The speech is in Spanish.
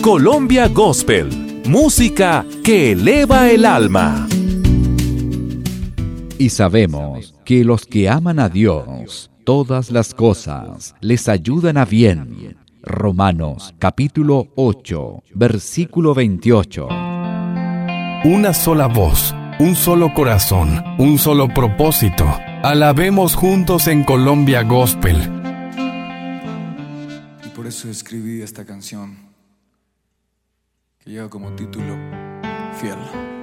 Colombia Gospel, música que eleva el alma. Y sabemos que los que aman a Dios, todas las cosas les ayudan a bien. Romanos capítulo 8, versículo 28. Una sola voz, un solo corazón, un solo propósito. Alabemos juntos en Colombia Gospel. Y por eso escribí esta canción que lleva como título Fiel.